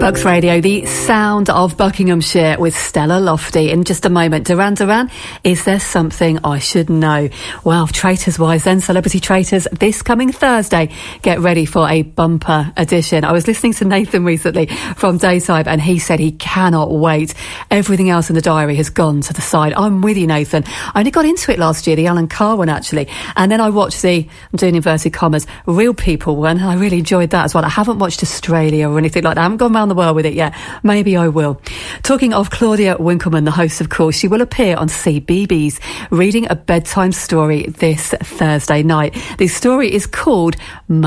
Bucks Radio, the sound of Buckinghamshire with Stella Lofty. In just a moment, Duran Duran, Is There Something I Should Know? Well, traitors-wise then, Celebrity Traitors, this coming Thursday, get ready for a bumper edition. I was listening to Nathan recently from Daytime and he said he cannot wait. Everything else in the diary has gone to the side. I'm with you, Nathan. I only got into it last year, the Alan Carr one actually, and then I watched the, I'm doing inverted commas, Real People one. I really enjoyed that as well. I haven't watched Australia or anything like that. I haven't gone around the world with it yet. Maybe I will. Talking of Claudia Winkleman, the host, of course, she will appear on CBeebies reading a bedtime story this Thursday night. The story is called